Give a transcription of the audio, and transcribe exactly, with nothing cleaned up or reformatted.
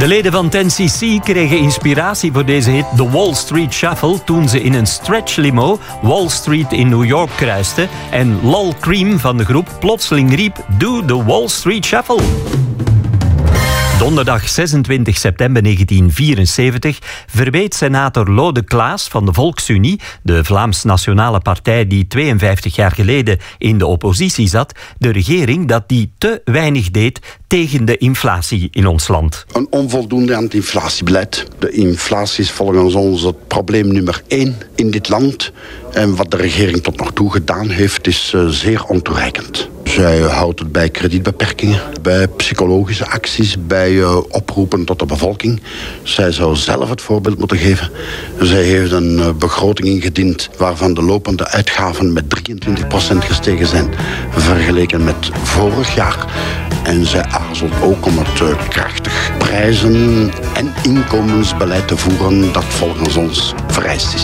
De leden van ten C C kregen inspiratie voor deze hit The Wall Street Shuffle toen ze in een stretch limo Wall Street in New York kruisten en Lol Cream van de groep plotseling riep Doe the Wall Street Shuffle. Donderdag zesentwintig september negentien vierenzeventig verweet senator Lode Klaas van de Volksunie, de Vlaams-Nationale Partij die tweeënvijftig jaar geleden in de oppositie zat, de regering dat die te weinig deed tegen de inflatie in ons land. Een onvoldoende anti-inflatiebeleid. De inflatie is volgens ons het probleem nummer één in dit land. En wat de regering tot nog toe gedaan heeft, is uh, zeer ontoereikend. Zij houdt het bij kredietbeperkingen, bij psychologische acties, bij uh, oproepen tot de bevolking. Zij zou zelf het voorbeeld moeten geven. Zij heeft een uh, begroting ingediend waarvan de lopende uitgaven met drieëntwintig procent gestegen zijn, vergeleken met vorig jaar. En zij aarzelt ook om het uh, krachtig prijzen- en inkomensbeleid te voeren dat volgens ons vereist is.